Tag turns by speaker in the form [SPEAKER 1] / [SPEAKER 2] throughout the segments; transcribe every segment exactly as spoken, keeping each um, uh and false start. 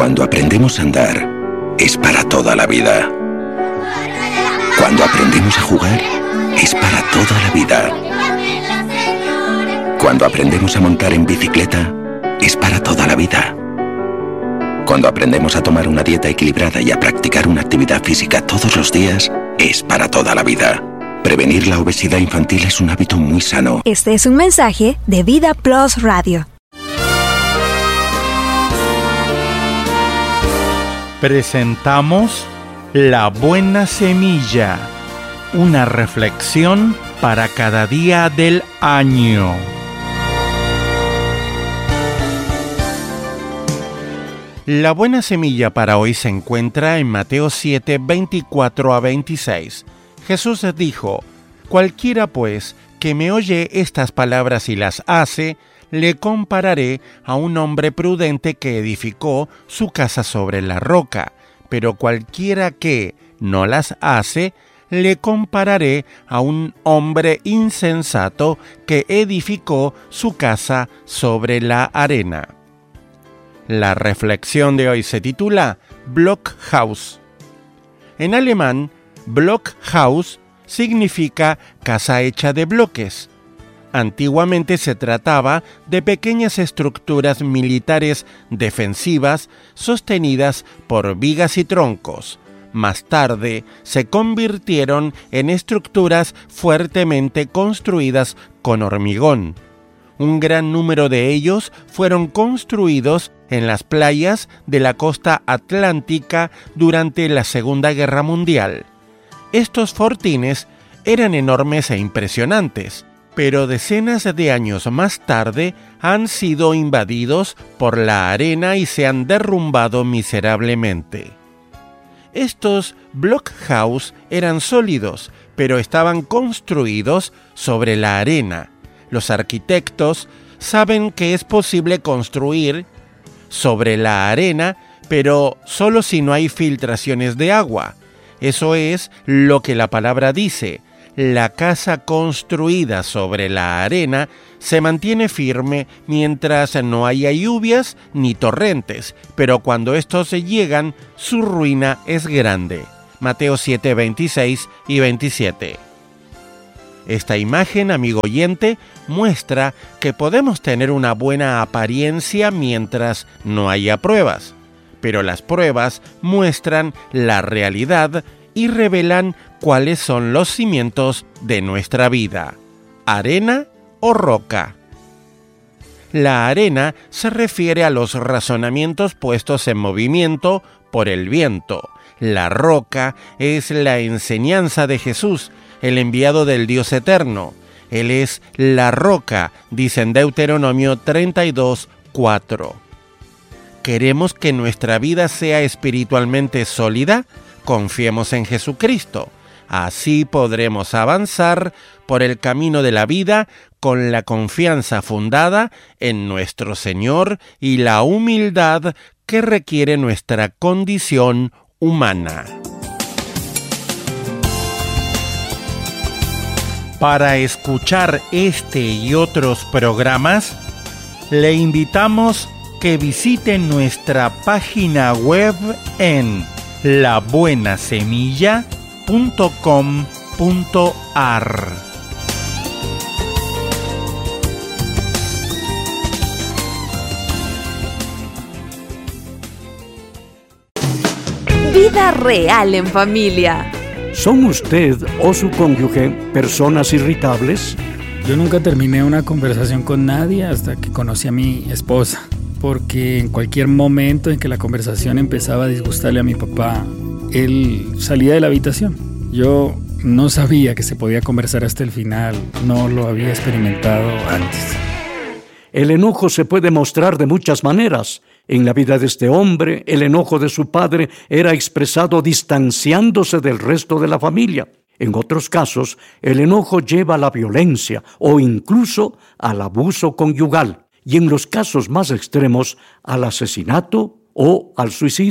[SPEAKER 1] Cuando aprendemos a andar, es para toda la vida. Cuando aprendemos a jugar, es para toda la vida. Cuando aprendemos a montar en bicicleta, es para toda la vida. Cuando aprendemos a tomar una dieta equilibrada y a practicar una actividad física todos los días, es para toda la vida. Prevenir la obesidad infantil es un hábito muy sano.
[SPEAKER 2] Este es un mensaje de Vida Plus Radio.
[SPEAKER 3] Presentamos La Buena Semilla, una reflexión para cada día del año. La buena semilla para hoy se encuentra en Mateo siete, veinticuatro a veintiséis. Jesús dijo: cualquiera pues que me oye estas palabras y las hace, le compararé a un hombre prudente que edificó su casa sobre la roca. Pero cualquiera que no las hace, le compararé a un hombre insensato que edificó su casa sobre la arena. La reflexión de hoy se titula Blockhaus. En alemán, Blockhaus significa casa hecha de bloques. Antiguamente se trataba de pequeñas estructuras militares defensivas sostenidas por vigas y troncos. Más tarde se convirtieron en estructuras fuertemente construidas con hormigón. Un gran número de ellos fueron construidos en las playas de la costa atlántica durante la Segunda Guerra Mundial. Estos fortines eran enormes e impresionantes, pero decenas de años más tarde han sido invadidos por la arena y se han derrumbado miserablemente. Estos blockhaus eran sólidos, pero estaban construidos sobre la arena. Los arquitectos saben que es posible construir sobre la arena, pero solo si no hay filtraciones de agua. Eso es lo que la palabra dice. La casa construida sobre la arena se mantiene firme mientras no haya lluvias ni torrentes, pero cuando estos llegan, su ruina es grande. Mateo siete, veintiséis y veintisiete. Esta imagen, amigo oyente, muestra que podemos tener una buena apariencia mientras no haya pruebas, pero las pruebas muestran la realidad y revelan cuáles son los cimientos de nuestra vida, arena o roca. La arena se refiere a los razonamientos puestos en movimiento por el viento. La roca es la enseñanza de Jesús, el enviado del Dios eterno. Él es la roca, dice en Deuteronomio treinta y dos, cuatro. ¿Queremos que nuestra vida sea espiritualmente sólida? Confiemos en Jesucristo. Así podremos avanzar por el camino de la vida con la confianza fundada en nuestro Señor y la humildad que requiere nuestra condición humana. Para escuchar este y otros programas, le invitamos que visite nuestra página web en la buena semilla punto com punto a r.
[SPEAKER 2] Vida real en familia.
[SPEAKER 4] ¿Son usted o su cónyuge personas irritables?
[SPEAKER 5] Yo nunca terminé una conversación con nadie hasta que conocí a mi esposa, porque en cualquier momento en que la conversación empezaba a disgustarle a mi papá, él salía de la habitación. Yo no sabía que se podía conversar hasta el final, no lo había experimentado antes.
[SPEAKER 4] El enojo se puede mostrar de muchas maneras. En la vida de este hombre, el enojo de su padre era expresado distanciándose del resto de la familia. En otros casos, el enojo lleva a la violencia o incluso al abuso conyugal. Y en los casos más extremos, al asesinato o al suicidio.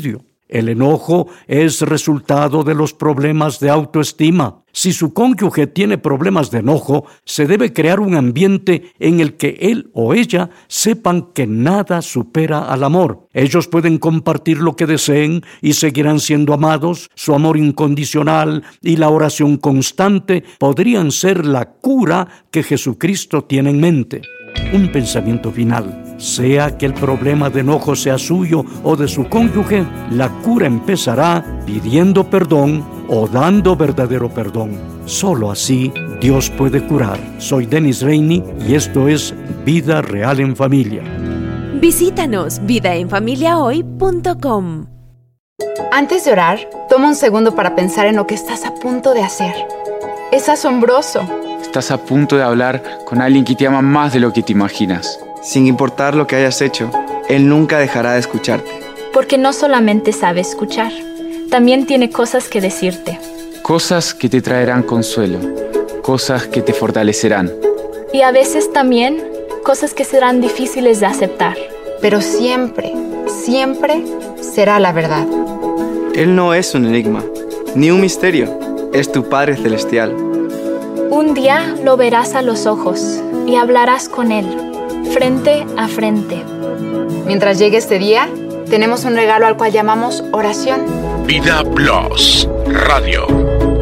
[SPEAKER 4] El enojo es resultado de los problemas de autoestima. Si su cónyuge tiene problemas de enojo, se debe crear un ambiente en el que él o ella sepan que nada supera al amor. Ellos pueden compartir lo que deseen y seguirán siendo amados. Su amor incondicional y la oración constante podrían ser la cura que Jesucristo tiene en mente. Un pensamiento final. Sea que el problema de enojo sea suyo o de su cónyuge, la cura empezará pidiendo perdón o dando verdadero perdón. Solo así Dios puede curar. Soy Dennis Rainey y esto es Vida Real en Familia.
[SPEAKER 2] Visítanos vida en familia hoy punto com.
[SPEAKER 6] Antes de orar, toma un segundo para pensar en lo que estás a punto de hacer. Es asombroso.
[SPEAKER 7] Estás a punto de hablar con alguien que te ama más de lo que te imaginas.
[SPEAKER 8] Sin importar lo que hayas hecho, Él nunca dejará de escucharte.
[SPEAKER 9] Porque no solamente sabe escuchar, también tiene cosas que decirte.
[SPEAKER 7] Cosas que te traerán consuelo, cosas que te fortalecerán.
[SPEAKER 9] Y a veces también cosas que serán difíciles de aceptar.
[SPEAKER 6] Pero siempre, siempre será la verdad.
[SPEAKER 8] Él no es un enigma, ni un misterio. Es tu Padre Celestial.
[SPEAKER 9] Un día lo verás a los ojos y hablarás con Él, frente a frente.
[SPEAKER 6] Mientras llegue este día, tenemos un regalo al cual llamamos oración.
[SPEAKER 1] Vida Plus Radio.